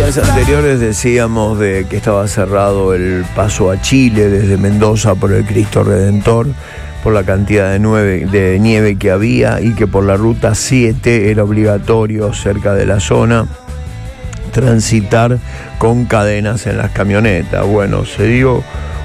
días anteriores decíamos de que estaba cerrado el paso a Chile desde Mendoza por el Cristo Redentor, por la cantidad de nieve que había, y que por la ruta 7 era obligatorio cerca de la zona transitar con cadenas en las camionetas. Bueno, se dio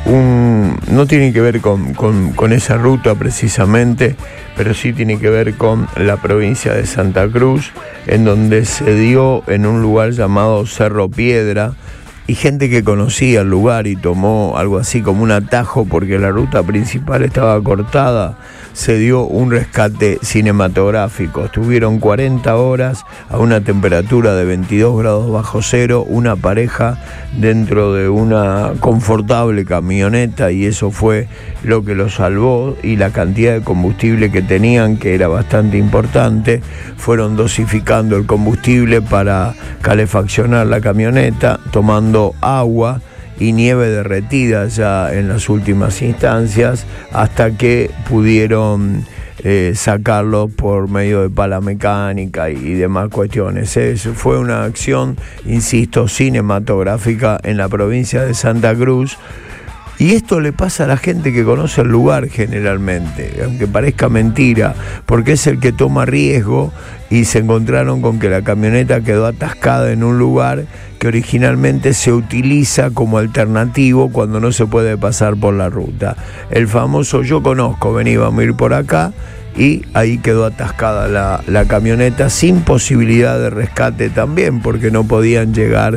no tiene que ver con esa ruta precisamente, pero sí tiene que ver con la provincia de Santa Cruz, en donde se dio en un lugar llamado Cerro Piedra, y gente que conocía el lugar y tomó algo así como un atajo porque la ruta principal estaba cortada, se dio un rescate cinematográfico. Estuvieron 40 horas a una temperatura de 22 grados bajo cero, una pareja dentro de una confortable camioneta, y eso fue lo que los salvó, y la cantidad de combustible que tenían, que era bastante importante. Fueron dosificando el combustible para calefaccionar la camioneta, tomando agua y nieve derretida ya en las últimas instancias, hasta que pudieron sacarlo por medio de pala mecánica y demás cuestiones. Fue una acción, insisto, cinematográfica en la provincia de Santa Cruz. Y esto le pasa a la gente que conoce el lugar generalmente, aunque parezca mentira, porque es el que toma riesgo, y se encontraron con que la camioneta quedó atascada en un lugar que originalmente se utiliza como alternativo cuando no se puede pasar por la ruta. El famoso "yo conozco, vení, vamos a ir por acá", y ahí quedó atascada la camioneta, sin posibilidad de rescate también, porque no podían llegar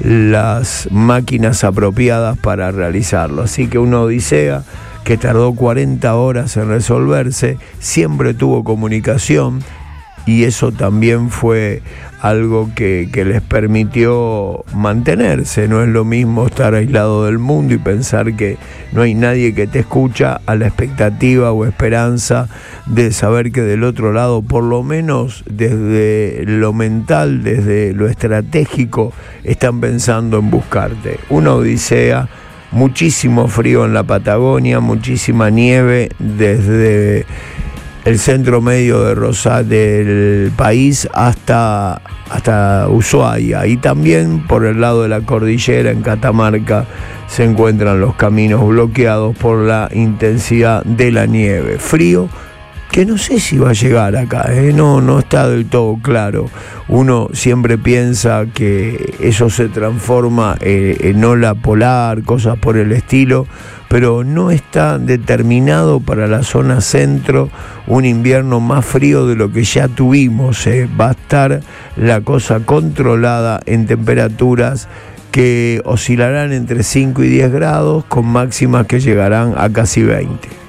las máquinas apropiadas para realizarlo. Así que una odisea que tardó 40 horas en resolverse. Siempre tuvo comunicación, y eso también fue algo que les permitió mantenerse. No es lo mismo estar aislado del mundo y pensar que no hay nadie que te escucha, a la expectativa o esperanza de saber que del otro lado, por lo menos desde lo mental, desde lo estratégico, están pensando en buscarte. Una odisea, muchísimo frío en la Patagonia, muchísima nieve desde el centro medio del país hasta Ushuaia, y también por el lado de la cordillera en Catamarca se encuentran los caminos bloqueados por la intensidad de la nieve. Frío que no sé si va a llegar acá, no está del todo claro. Uno siempre piensa que eso se transforma en ola polar, cosas por el estilo, pero no está determinado para la zona centro un invierno más frío de lo que ya tuvimos. Va a estar la cosa controlada en temperaturas que oscilarán entre 5 y 10 grados, con máximas que llegarán a casi 20.